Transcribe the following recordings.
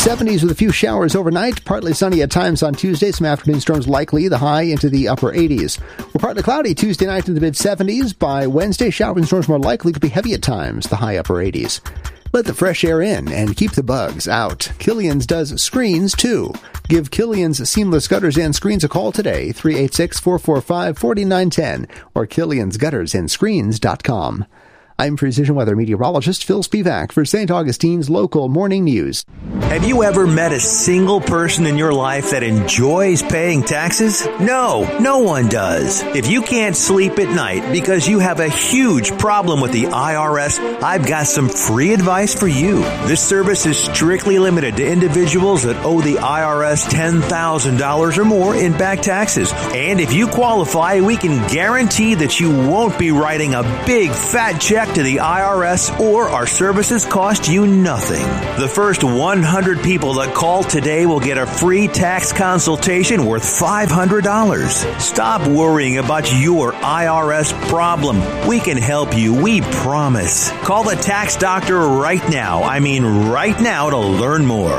70s with a few showers overnight. Partly sunny at times on Tuesday. Some afternoon storms likely. The high into the upper 80s. We're partly cloudy Tuesday night in the mid-70s. By Wednesday, showers and storms more likely. Could be heavy at times. The high upper 80s. Let the fresh air in and keep the bugs out. Killian's does screens, too. Give Killian's Seamless Gutters and Screens a call today, 386-445-4910, or Killian'sGuttersandScreens.com. I'm Precision Weather meteorologist Phil Spivak for St. Augustine's Local Morning News. Have you ever met a single person in your life that enjoys paying taxes? No one does. If you can't sleep at night because you have a huge problem with the IRS, I've got some free advice for you. This service is strictly limited to individuals that owe the IRS $10,000 or more in back taxes. And if you qualify, we can guarantee that you won't be writing a big fat check to the IRS, or our services cost you nothing. The first 100 people that call today will get a free tax consultation worth $500. Stop worrying about your IRS problem. We can help you, we promise. Call the tax doctor right now. I mean right now to learn more.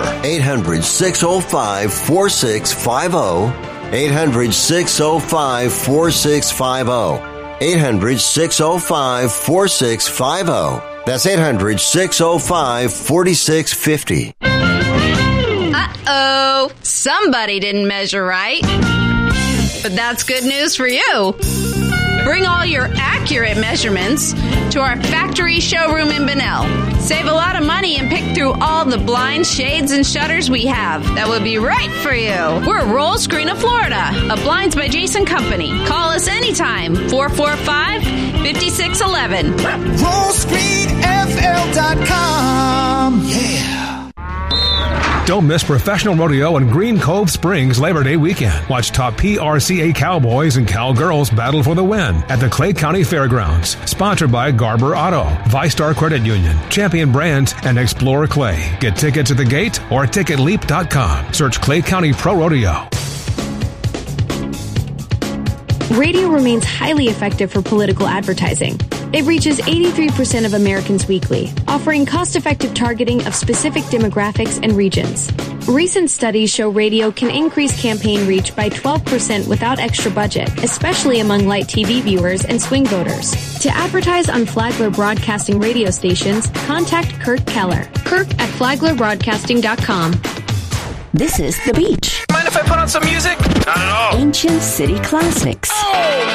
800-605-4650. 800-605-4650. 800-605-4650. That's 800-605-4650. Uh-oh. Somebody didn't measure right. But that's good news for you. Bring all your accurate measurements to our factory showroom in Bunnell. Save a lot of money and pick through all the blinds, shades, and shutters we have. That would be right for you. We're Roll Screen of Florida, a Blinds by Jason company. Call us anytime, 445-5611. RollScreenFL.com. Yeah. Don't miss Professional Rodeo in Green Cove Springs Labor Day weekend. Watch top PRCA Cowboys and Cowgirls battle for the win at the Clay County Fairgrounds. Sponsored by Garber Auto, ViStar Credit Union, Champion Brands, and Explorer Clay. Get tickets at the gate or at ticketleap.com. Search Clay County Pro Rodeo. Radio remains highly effective for political advertising. It reaches 83% of Americans weekly, offering cost-effective targeting of specific demographics and regions. Recent studies show radio can increase campaign reach by 12% without extra budget, especially among light TV viewers and swing voters. To advertise on Flagler Broadcasting radio stations, contact Kirk Keller. Kirk at FlaglerBroadcasting.com. This is The Beach. Mind if I put on some music? Not at all. Ancient City Classics. Oh!